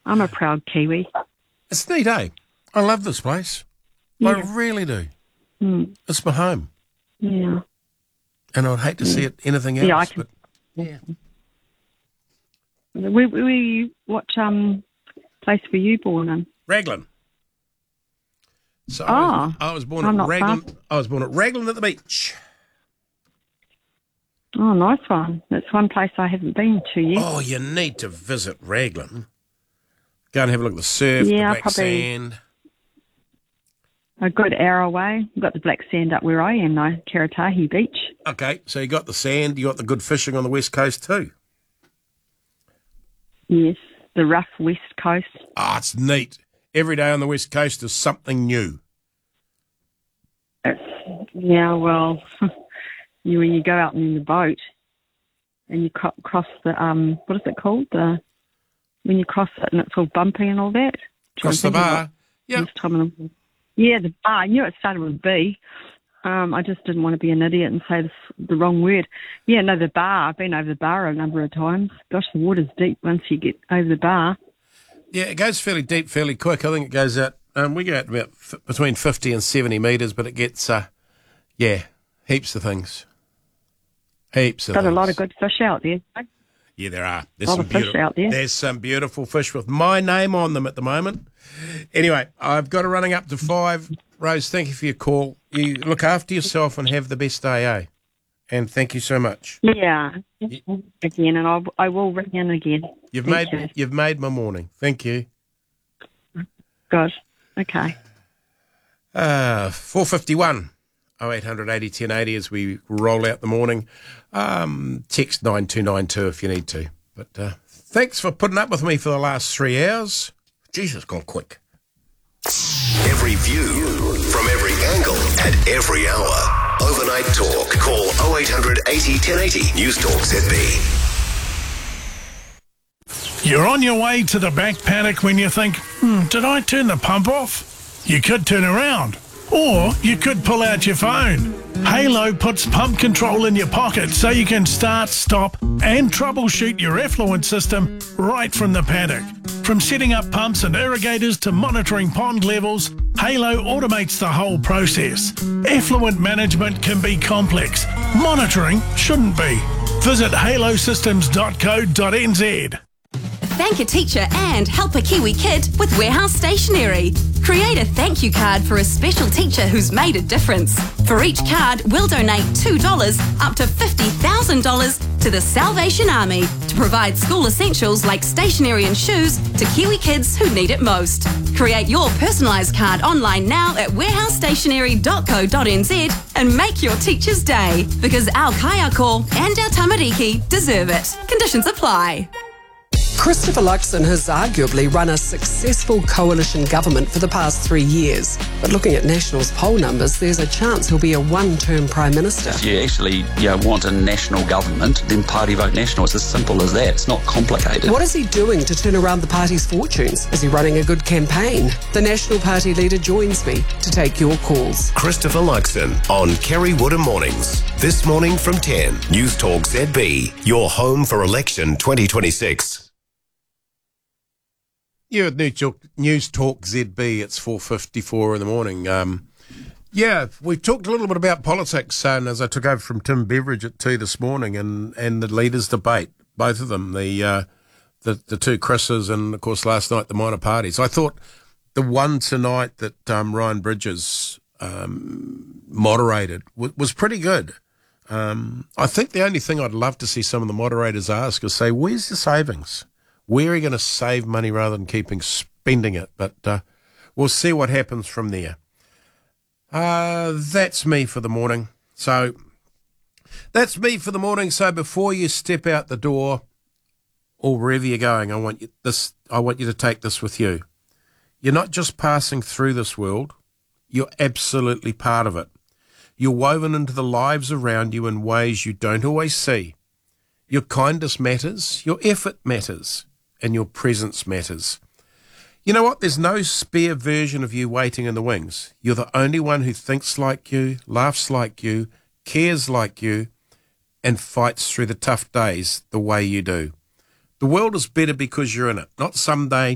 I'm a proud Kiwi. It's neat, eh? I love this place. Yeah. I really do. Mm. It's my home. Yeah. And I'd hate to see it anything else. Yeah, I can. But, What place were you born in? Raglan. So Oh, I was born I'm at not Raglan. far. I was born at Raglan at the beach. Oh, nice one. That's one place I haven't been to yet. Oh, you need to visit Raglan. Go and have a look at the surf, the Yeah, black probably sand. a good hour away. We've got the black sand up where I am, though, Karatahi Beach. Okay, so you got the sand, you got the good fishing on the west coast too. Yes, the rough west coast. Ah, it's neat. Every day on the west coast is something new. Yeah, well, when you go out in the boat and you cross the, what is it called? When you cross it and it's all bumpy and all that. Cross the bar. Yeah. Yeah, the bar. I knew it started with B. I just didn't want to be an idiot and say the wrong word. Yeah, no, the bar. I've been over the bar a number of times. Gosh, the water's deep once you get over the bar. Yeah, it goes fairly deep, fairly quick. I think it goes out, we go out about between 50 and 70 metres, but it gets, heaps of things. Heaps of Got things. a lot of good fish out there. Yeah, there are. A lot of fish out there. There's some beautiful fish with my name on them at the moment. Anyway, I've got it running up to 5. Rose, thank you for your call. You look after yourself and have the best day, eh? And thank you so much. Yeah, again, and I will ring in again. You've made my morning. Thank you. Good. Okay. 451 0800 80 1080 as we roll out the morning. Text 9292 if you need to. But thanks for putting up with me for the last 3 hours. Jesus, gone quick. Every view from every angle at every hour. Overnight Talk. Call 0800 80 1080. News Talk ZB. You're on your way to the back paddock when you think, did I turn the pump off? You could turn around. Or you could pull out your phone. Halo puts pump control in your pocket so you can start, stop and troubleshoot your effluent system right from the paddock. From setting up pumps and irrigators to monitoring pond levels, Halo automates the whole process. Effluent management can be complex. Monitoring shouldn't be. Visit halosystems.co.nz. Thank a teacher and help a Kiwi kid with Warehouse Stationery. Create a thank you card for a special teacher who's made a difference. For each card, we'll donate $2 up to $50,000 to the Salvation Army to provide school essentials like stationery and shoes to Kiwi kids who need it most. Create your personalised card online now at warehousestationery.co.nz and make your teacher's day, because our kaiako and our tamariki deserve it. Conditions apply. Christopher Luxon has arguably run a successful coalition government for the past 3 years. But looking at National's poll numbers, there's a chance he'll be a one-term Prime Minister. If you actually want a national government, then party vote National. It's as simple as that. It's not complicated. What is he doing to turn around the party's fortunes? Is he running a good campaign? The National Party leader joins me to take your calls. Christopher Luxon on Kerry Woodham Mornings. This morning from 10. News Talk ZB. Your home for election 2026. Yeah, News Talk ZB, it's 4:54 in the morning. We've talked a little bit about politics, and as I took over from Tim Beveridge at 2 this morning, and the leaders' debate, both of them, the two Chris's, and of course last night the minor parties. I thought the one tonight that Ryan Bridges moderated was pretty good. I think the only thing I'd love to see some of the moderators ask is say, where's the savings? Where are you going to save money rather than spending it? But we'll see what happens from there. That's me for the morning. So before you step out the door or wherever you're going, I want you to take this with you. You're not just passing through this world. You're absolutely part of it. You're woven into the lives around you in ways you don't always see. Your kindness matters. Your effort matters. And your presence matters. You know what? There's no spare version of you waiting in the wings. You're the only one who thinks like you, laughs like you, cares like you, and fights through the tough days the way you do. The world is better because you're in it, not someday,